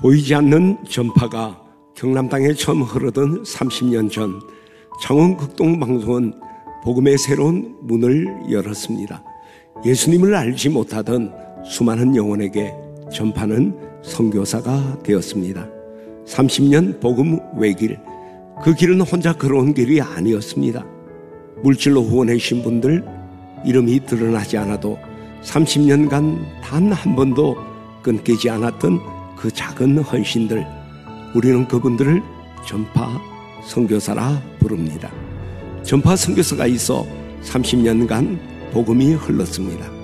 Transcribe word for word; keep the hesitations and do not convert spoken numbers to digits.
보이지 않는 전파가 경남 땅에 처음 흐르던 삼십 년 전 창원극동방송은 복음의 새로운 문을 열었습니다. 예수님을 알지 못하던 수많은 영혼에게 전파는 선교사가 되었습니다. 삼십 년 복음 외길, 그 길은 혼자 걸어온 길이 아니었습니다. 물질로 후원해주신 분들 이름이 드러나지 않아도 삼십 년간 단 한 번도 끊기지 않았던 그 작은 헌신들, 우리는 그분들을 전파 선교사라 부릅니다. 전파 선교사가 있어 삼십 년간 복음이 흘렀습니다.